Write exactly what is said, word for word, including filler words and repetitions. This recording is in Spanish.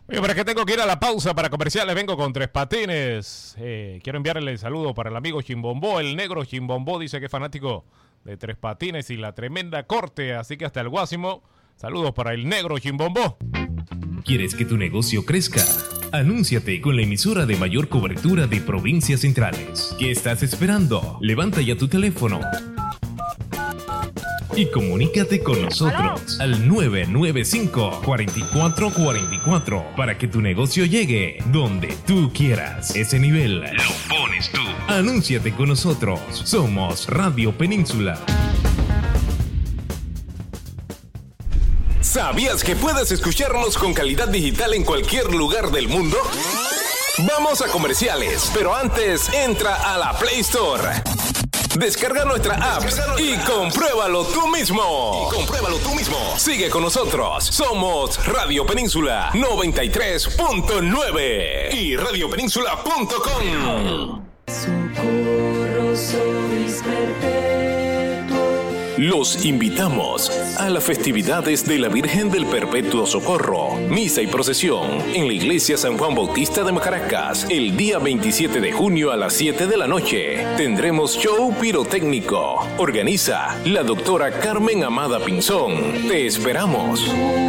Oye, pero es que tengo que ir a la pausa para comerciales. Vengo con Tres Patines. Eh, quiero enviarle el saludo para el amigo Chimbombó, el negro Chimbombó. Dice que es fanático de Tres Patines y la tremenda corte. Así que hasta el Guásimo. Saludos para el negro Chimbombó. ¿Quieres que tu negocio crezca? Anúnciate con la emisora de mayor cobertura de provincias centrales. ¿Qué estás esperando? Levanta ya tu teléfono y comunícate con nosotros al nueve nueve cinco, cuatro cuatro cuatro cuatro para que tu negocio llegue donde tú quieras. Ese nivel lo pones tú. Anúnciate con nosotros. Somos Radio Península. ¿Sabías que puedes escucharnos con calidad digital en cualquier lugar del mundo? Vamos a comerciales, pero antes entra a la Play Store. Descarga nuestra app y compruébalo tú mismo. Y compruébalo tú mismo. Sigue con nosotros. Somos Radio Península noventa y tres punto nueve y radio península punto com. Socorro sois perpetuo. Los invitamos a las festividades de la Virgen del Perpetuo Socorro, misa y procesión en la Iglesia San Juan Bautista de Macaracas, el día veintisiete de junio a las siete de la noche. Tendremos show pirotécnico. Organiza la doctora Carmen Amada Pinzón. Te esperamos.